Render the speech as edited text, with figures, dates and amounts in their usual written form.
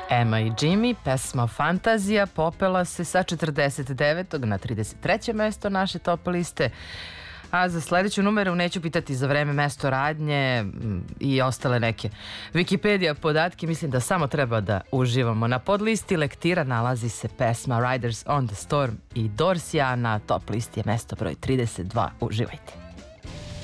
Emma i Jimmy, pesma Fantazija popela se sa 49. na 33. mesto naše top liste. A za sledeću numeru neću pitati za vreme, mesto radnje i ostale neke Wikipedia podatke, mislim da samo treba da uživamo. Na podlisti lektira nalazi se pesma Riders on the Storm i Dorsija, na top listi je mesto broj 32. Uživajte.